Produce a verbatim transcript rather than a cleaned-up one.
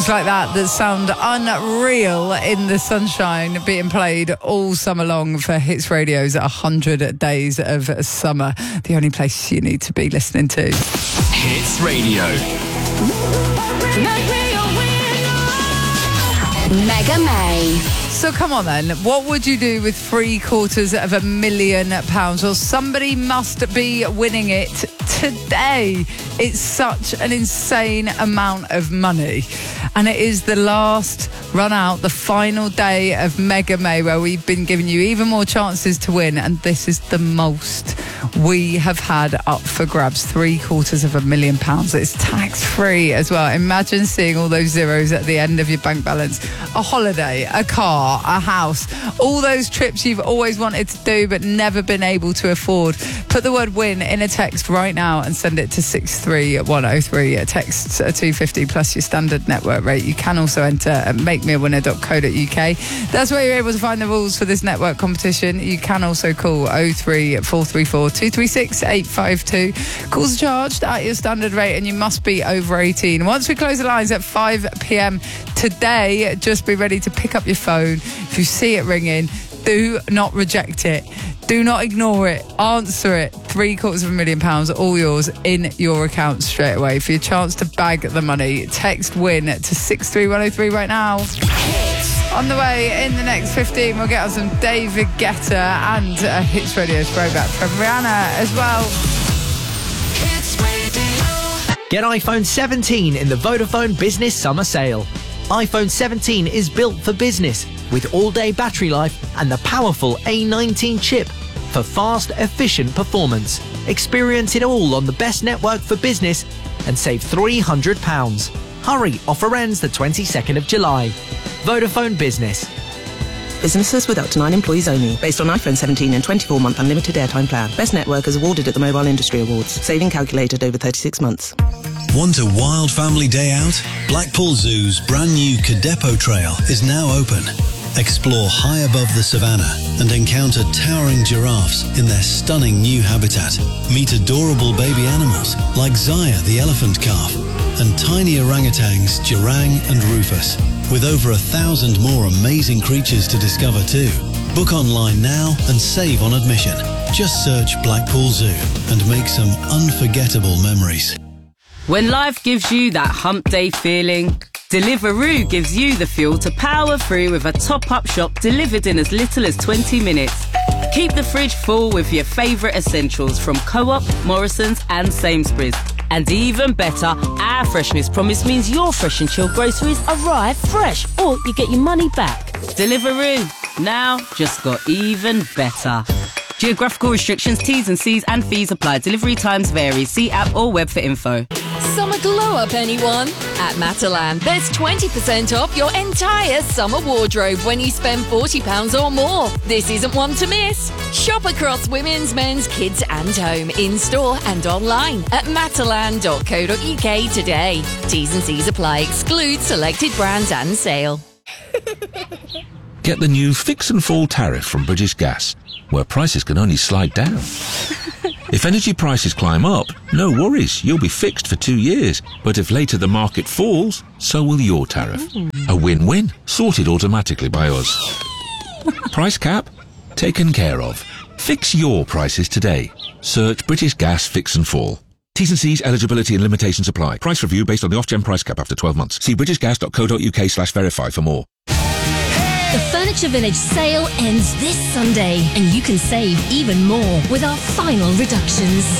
Like that that sound unreal in the sunshine, being played all summer long for Hits Radio's one hundred days of summer. The only place you need to be listening to. Hits Radio. Mega May. So come on then, what would you do with three quarters of a million pounds? Well, somebody must be winning it today. It's such an insane amount of money. And it is the last run out, the final day of Mega May, where we've been giving you even more chances to win. And this is the most we have had up for grabs. Three quarters of a million pounds. It's tax free as well. Imagine seeing all those zeros at the end of your bank balance. A holiday, a car, a house, all those trips you've always wanted to do but never been able to afford. Put the word win in a text right now and send it to six three one oh three. Text two fifty plus your standard network rate. You can also enter at make me a winner dot co dot uk. That's where you're able to find the rules for this network competition. You can also call oh three four three four two three six eight five two. Calls are charged at your standard rate and you must be over eighteen. Once we close the lines at five p.m. today, just be ready to pick up your phone. If you see it ringing, do not reject it. Do not ignore it. Answer it. Three quarters of a million pounds, all yours in your account straight away. For your chance to bag the money, text WIN to six three one oh three right now. On the way, in the next fifteen, we'll get on some David Guetta and a Hits Radio throwback from Rihanna as well. Get iPhone seventeen in the Vodafone Business Summer Sale. iPhone seventeen is built for business with all-day battery life and the powerful A nineteen chip for fast, efficient performance. Experience it all on the best network for business and save three hundred pounds. Hurry, offer ends the twenty-second of July. Vodafone Business. Businesses with up to nine employees only. Based on iPhone seventeen and twenty-four month unlimited airtime plan. Best network is awarded at the Mobile Industry Awards. Saving calculated over thirty-six months. Want a wild family day out? Blackpool Zoo's brand new Cadepo Trail is now open. Explore high above the savannah and encounter towering giraffes in their stunning new habitat. Meet adorable baby animals like Zaya the elephant calf and tiny orangutans Jurang and Rufus, with over a thousand more amazing creatures to discover too. Book online now and save on admission. Just search Blackpool Zoo and make some unforgettable memories. When life gives you that hump day feeling, Deliveroo gives you the fuel to power through with a top-up shop delivered in as little as twenty minutes. Keep the fridge full with your favourite essentials from Co-op, Morrison's and Sainsbury's. And even better, our freshness promise means your fresh and chilled groceries arrive fresh, or you get your money back. Deliveroo, now just got even better. Geographical restrictions, T's and C's and fees apply. Delivery times vary. See app or web for info. Summer glow up, anyone? At Matalan, there's twenty percent off your entire summer wardrobe when you spend forty pounds or more. This isn't one to miss. Shop across women's, men's, kids and home, in-store and online at matalan dot co dot uk today. T's and C's apply. Exclude selected brands and sale. Get the new Fix and Fall tariff from British Gas, where prices can only slide down. If energy prices climb up, no worries, you'll be fixed for two years. But if later the market falls, so will your tariff. A win-win, sorted automatically by us. Price cap? Taken care of. Fix your prices today. Search British Gas Fix and Fall. T's and C's, eligibility and limitations apply. Price review based on the off-gen price cap after twelve months. See british gas dot co dot uk slash verify for more. The Furniture Village sale ends this Sunday, and you can save even more with our final reductions.